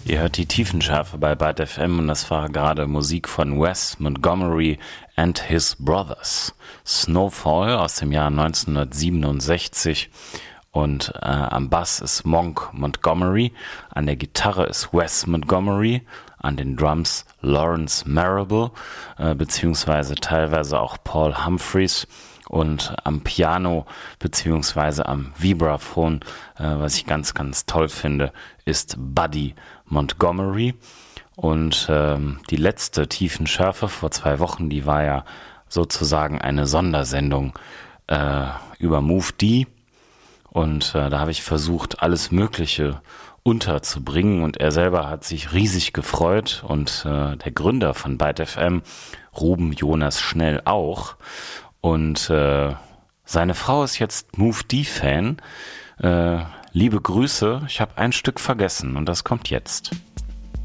Ihr hört die Tiefenschärfe bei Byte FM und das war gerade Musik von Wes Montgomery and His Brothers. Snowfall aus dem Jahr 1967 und am Bass ist Monk Montgomery, an der Gitarre ist Wes Montgomery, an den Drums Lawrence Marable, beziehungsweise teilweise auch Paul Humphreys. Und am Piano beziehungsweise am Vibraphon, was ich ganz, ganz toll finde, ist Buddy Montgomery. Und die letzte Tiefenschärfe vor 2 Wochen, die war ja sozusagen eine Sondersendung über Move D. Und da habe ich versucht, alles Mögliche unterzubringen. Und er selber hat sich riesig gefreut. Und der Gründer von Byte FM, Ruben Jonas Schnell auch. Und seine Frau ist jetzt Move D-Fan. Liebe Grüße, ich habe ein Stück vergessen und das kommt jetzt.